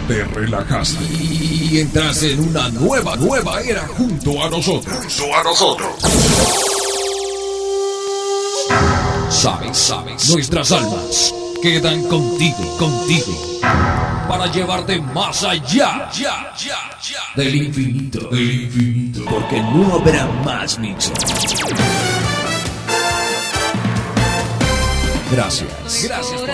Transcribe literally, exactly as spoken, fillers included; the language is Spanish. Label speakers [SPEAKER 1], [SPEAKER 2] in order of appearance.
[SPEAKER 1] te relajaste y entraste en una nueva, nueva era junto a nosotros. Junto a nosotros. Sabes, sabes, nuestras almas quedan contigo, contigo, para llevarte más allá, ya, ya, ya, del infinito, del infinito, porque no habrá más mixes. Gracias, gracias por